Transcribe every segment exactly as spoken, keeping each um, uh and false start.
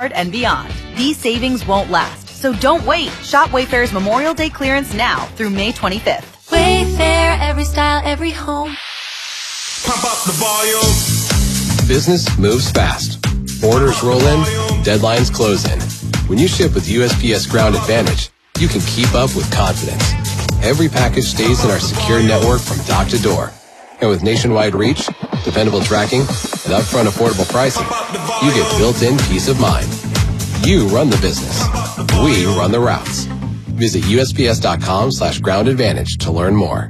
card, and beyond. These savings won't last, so don't wait. Shop Wayfair's Memorial Day clearance now through May twenty-fifth. Wayfair, every style, every home. Pump up the volume. Business moves fast. Orders roll in, deadlines close in. When you ship with U S P S Ground Advantage, you can keep up with confidence. Every package stays in our secure network from dock to door. And with nationwide reach, dependable tracking, and upfront affordable pricing, you get built-in peace of mind. You run the business. We run the routes. Visit U S P S dot com slash ground advantage to learn more.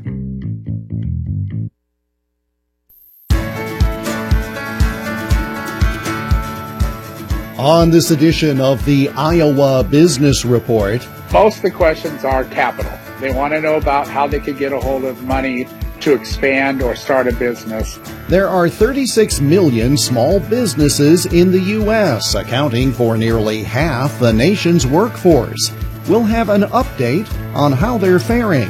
On this edition of the Iowa Business Report, most of the questions are capital. They want to know about how they could get a hold of money to expand or start a business. There are thirty-six million small businesses in the U S, accounting for nearly half the nation's workforce. We'll have an update on how they're faring.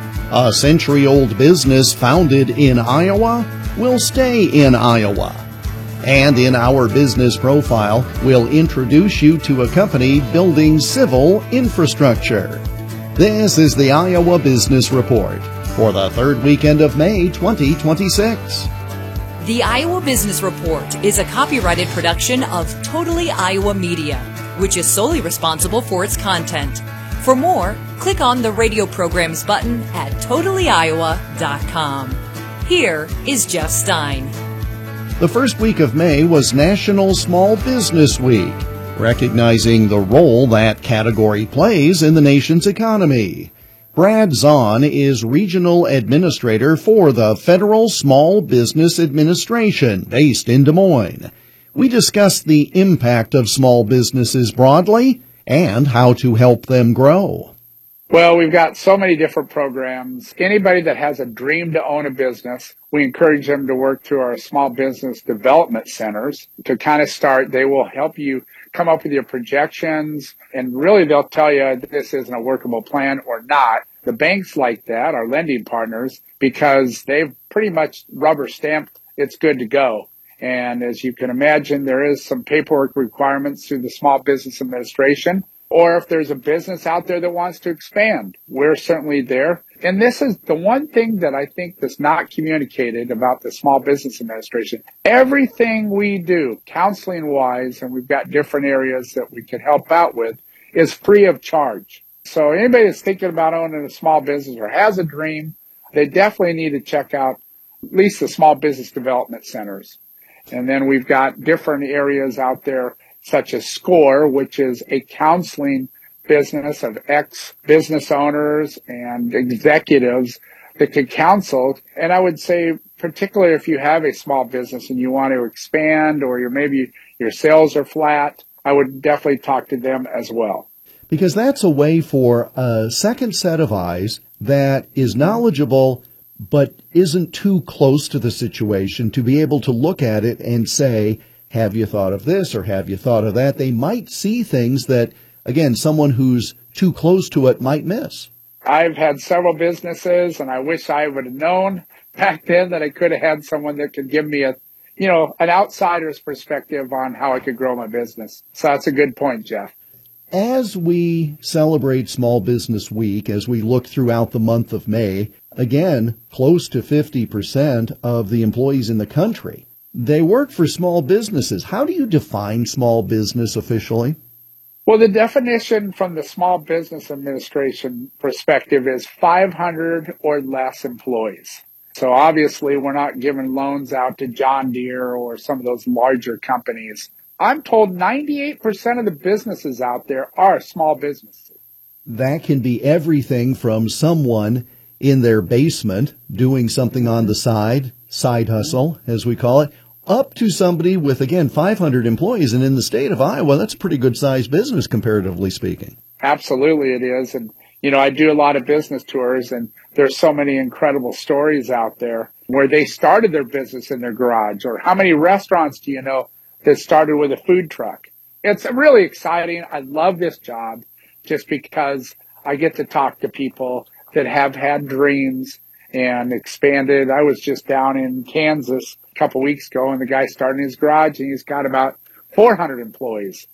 A century-old business founded in Iowa will stay in Iowa. And in our business profile, we'll introduce you to a company building civil infrastructure. This is the Iowa Business Report for the third weekend of May twenty twenty-six. The Iowa Business Report is a copyrighted production of Totally Iowa Media, which is solely responsible for its content. For more, click on the radio programs button at totally iowa dot com. Here is Jeff Stein. The first week of May was National Small Business Week, recognizing the role that category plays in the nation's economy. Brad Zahn is Regional Administrator for the Federal Small Business Administration, based in Des Moines. We discussed the impact of small businesses broadly and how to help them grow. Well, we've got so many different programs. Anybody that has a dream to own a business, we encourage them to work through our small business development centers to kind of start. They will help you come up with your projections, and really they'll tell you this isn't a workable plan or not. The banks like that, our lending partners, because they've pretty much rubber stamped it's good to go. And as you can imagine, there is some paperwork requirements through the Small Business Administration. Or if there's a business out there that wants to expand, we're certainly there. And this is the one thing that I think that's not communicated about the Small Business Administration. Everything we do, counseling-wise, and we've got different areas that we can help out with, is free of charge. So anybody that's thinking about owning a small business or has a dream, they definitely need to check out at least the Small Business Development Centers. And then we've got different areas out there, such as SCORE, which is a counseling business of ex-business owners and executives that can counsel. And I would say, particularly if you have a small business and you want to expand, or you're maybe your sales are flat, I would definitely talk to them as well. Because that's a way for a second set of eyes that is knowledgeable but isn't too close to the situation to be able to look at it and say, have you thought of this or have you thought of that? They might see things that, again, someone who's too close to it might miss. I've had several businesses, and I wish I would have known back then that I could have had someone that could give me a, you know, an outsider's perspective on how I could grow my business. So that's a good point, Jeff. As we celebrate Small Business Week, as we look throughout the month of May, again, close to fifty percent of the employees in the country, they work for small businesses. How do you define small business officially? Well, the definition from the Small Business Administration perspective is five hundred or less employees. So obviously, we're not giving loans out to John Deere or some of those larger companies. I'm told ninety-eight percent of the businesses out there are small businesses. That can be everything from someone in their basement doing something on the side, side hustle, as we call it, up to somebody with, again, five hundred employees. And in the state of Iowa, that's a pretty good-sized business, comparatively speaking. Absolutely it is. And, you know, I do a lot of business tours, and there's so many incredible stories out there where they started their business in their garage. Or how many restaurants do you know that started with a food truck? It's really exciting. I love this job just because I get to talk to people that have had dreams and expanded. I was just down in Kansas a couple weeks ago, and the guy started in his garage, and he's got about four hundred employees.